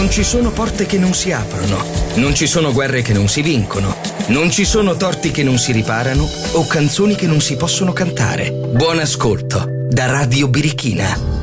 Non ci sono porte che non si aprono, non ci sono guerre che non si vincono, non ci sono torti che non si riparano o canzoni che non si possono cantare. Buon ascolto da Radio Birichina.